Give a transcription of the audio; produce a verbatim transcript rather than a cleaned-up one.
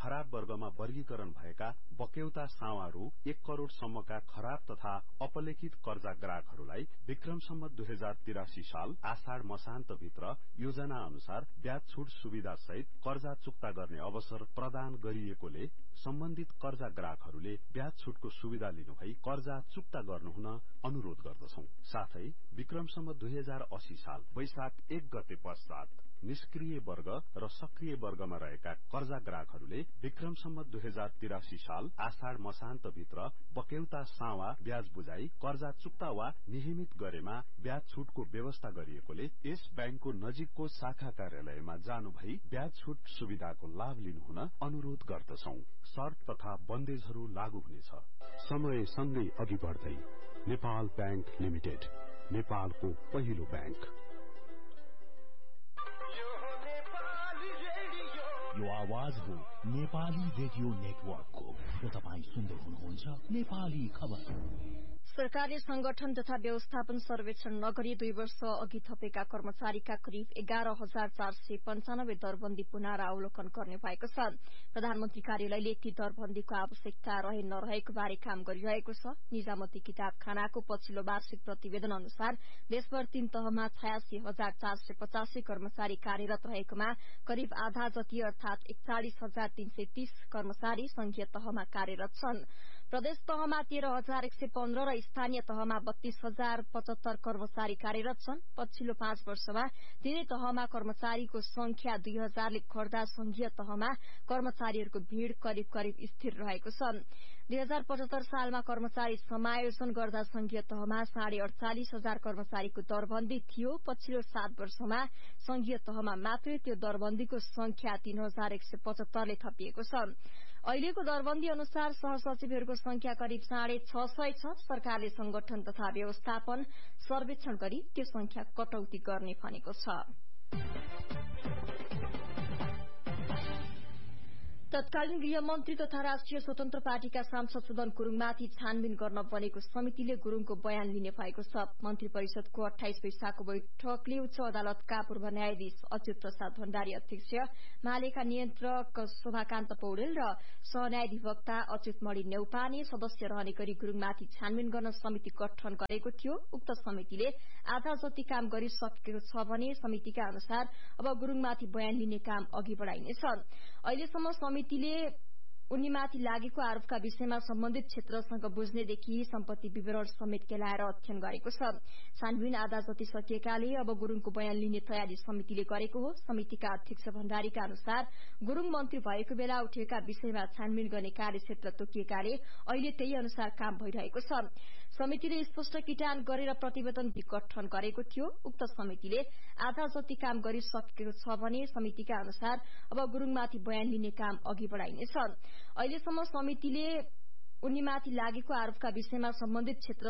खराब वर्गमा वर्गीकरण भएका बक्यौता सावा रु एक करोड़ सम्मका खराब तथा अपलेखित कर्जा ग्राहकहरूलाई विक्रम सम्मत दुई हजार तिरासी साल आषाढ़ मसान्त भित्र योजना अनुसार ब्याज छूट सुविधा सहित कर्जा चुक्ता गर्ने अवसर प्रदान गरिएकोले सम्बन्धित कर्जा ग्राहकहरूले ब्याज छूटको सुविधा लिनुभई कर्जा चुक्ता गर्नुहुन अनुरोध गर्दछौ। साथै विक्रम सम्मत दुई हजार अस्सी साल वैशाख एक गते पश्चात निष्क्रिय वर्ग र सक्रिय वर्गमा रहेका कर्जा ग्राहकहरूले विक्रम सम्मत दुई हजार तिरासी साल आषाढ़ मसान्त भित्र बक्यौता सावा ब्याज बुझाई कर्जा चुक्ता वा नियमित गरेमा ब्याज छूटको व्यवस्था गरिएकोले यस बैंकको नजिकको शाखा कार्यालयमा जानु भई ब्याज छूट सुविधाको लाभ लिनुहुन अनुरोध गर्दछौ। शर्त तथा बन्देजहरू लागू हुनेछ। समय सँगै अघि बढ्दै नेपाल बैंक लिमिटेड, नेपालको पहिलो बैंक। यो आवाज हो नेपाली रेडियो नेटवर्कको र तपाईँ सुन्दै हुनुहुन्छ नेपाली खबर। सरकारले संगठन तथा व्यवस्थापन सर्वेक्षण नगरी दुई वर्ष अघि थपेका कर्मचारीका करिब एघार हजार चार सय पञ्चानब्बे दरबन्दी पुनरावलोकन गर्ने भएको छ। प्रधानमन्त्री कार्यालयले ती दरबन्दीको आवश्यकता रहे नरहेको बारे काम गरिरहेको छ। निजामती किताबखानाको पछिल्लो वार्षिक प्रतिवेदन अनुसार देशभर तीन तहमा छयासी हजार चार सय पचासी कर्मचारी कार्यरत रहेकोमा करिब आधा जति अर्थात एकचालिस हजार तीन सय तीस कर्मचारी संघीय तहमा कार्यरत छन्। प्रदेश तहमा तेह्र हजार एक सय पन्ध्र र स्थानीय तहमा बत्तीस हजार पचहत्तर कर्मचारी कार्यरत छन्। पछिल्लो पाँच वर्षमा तीनै तहमा कर्मचारीको संख्या दुई हजारले घट्दा संघीय तहमा कर्मचारीहरूको भीड़ करिब करिब स्थिर रहेको छ। दुई हजार पचहत्तर सालमा कर्मचारी समायोजन गर्दा संघीय तहमा साढे अड़चालिस हजार कर्मचारीको दरबन्दी थियो। पछिल्लो सात वर्षमा संघीय तहमा मात्रै त्यो दरबन्दीको संख्या तीन हजार एक सय पचहत्तरले थपिएको छ। अहिलेको दरबन्दी अनुसार सहसचिवहरूको संख्या करिब साढे छ सय छ। सरकारले संगठन तथा व्यवस्थापन सर्वेक्षण गरी त्यो संख्या कटौती गर्ने भनेको छ। तत्कालीन गृहमन्त्री तथा राष्ट्रिय स्वतन्त्र पार्टीका सांसद सुदन गुरूङमाथि छानबिन गर्न बनेको समितिले गुरूङको बयान लिने भएको छ। मन्त्री परिषदको अठाइस वैशाखको बैठकले उच्च अदालतका पूर्व न्यायाधीश अच्युत प्रसाद भण्डारी अध्यक्ष, महालेखा नियन्त्रक शोभाकान्त पौडेल र सहन्यायाधिवक्ता अच्युत मणि नेउपाने सदस्य रहने गरी गुरूङमाथि छानबिन गर्न समिति गठन गरेको थियो। उक्त समितिले आधा जति काम गरिसकेको छ भने समितिका अनुसार अब गुरूङमाथि बयान लिने काम अघि बढ़ाइनेछ। अहिलेसम्म समितिले उनीमाथि लागेको आरोपका विषयमा सम्बन्धित क्षेत्रसँग बुझ्नेदेखि सम्पत्ति विवरण समेत केलाएर अध्ययन गरेको छ। छानबिन आधा जति सकिएकाले अब गुरूङको बयान लिने तयारी समितिले गरेको हो। समितिका अध्यक्ष भण्डारीका अनुसार गुरूङ मन्त्री भएको बेला उठेका विषयमा छानबिन गर्ने कार्यक्षेत्र तोकिएकाले अहिले त्यही अनुसार काम भइरहेको छ। समितिले स्पष्ट किटान गरेर प्रतिवेदन गठन गरेको थियो। उक्त समितिले आधा जति काम गरिसकेको छ भने समितिका अनुसार अब गुरूङमाथि बयान लिने काम अघि बढ़ाइनेछ। अहिलेसम्म समितिले उनीमाथि लागेको आरोपका विषयमा सम्बन्धित क्षेत्र